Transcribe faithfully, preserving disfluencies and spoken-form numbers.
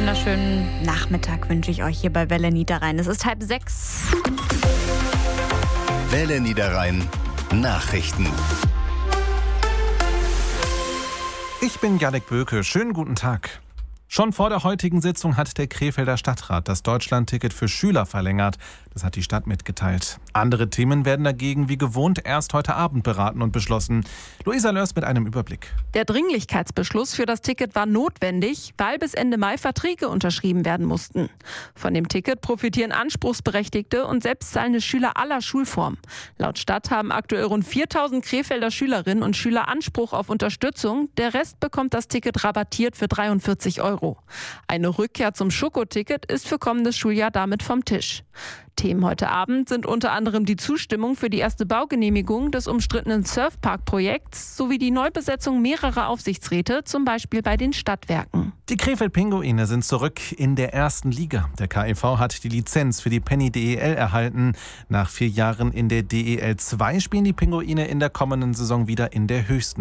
wunderschönen Nachmittag wünsche ich euch hier bei Welle Niederrhein. Es ist halb sechs. Welle Niederrhein Nachrichten. Ich bin Jannik Böke. Schönen guten Tag. Schon vor der heutigen Sitzung hat der Krefelder Stadtrat das Deutschlandticket für Schüler verlängert. Das hat die Stadt mitgeteilt. Andere Themen werden dagegen wie gewohnt erst heute Abend beraten und beschlossen. Luisa Lörs mit einem Überblick. Der Dringlichkeitsbeschluss für das Ticket war notwendig, weil bis Ende Mai Verträge unterschrieben werden mussten. Von dem Ticket profitieren Anspruchsberechtigte und selbstzahlende Schüler aller Schulformen. Laut Stadt haben aktuell rund viertausend Krefelder Schülerinnen und Schüler Anspruch auf Unterstützung. Der Rest bekommt das Ticket rabattiert für dreiundvierzig Euro. Eine Rückkehr zum Schokoticket ist für kommendes Schuljahr damit vom Tisch. Themen heute Abend sind unter anderem die Zustimmung für die erste Baugenehmigung des umstrittenen Surfpark-Projekts sowie die Neubesetzung mehrerer Aufsichtsräte, zum Beispiel bei den Stadtwerken. Die Krefeld-Pinguine sind zurück in der ersten Liga. Der K I V hat die Lizenz für die Penny D E L erhalten. Nach vier Jahren in der D E L zwei spielen die Pinguine in der kommenden Saison wieder in der höchsten